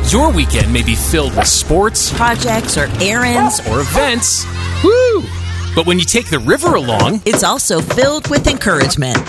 Your weekend may be filled with sports, projects, or errands, or events. Woo! But when you take the river along, it's also filled with encouragement.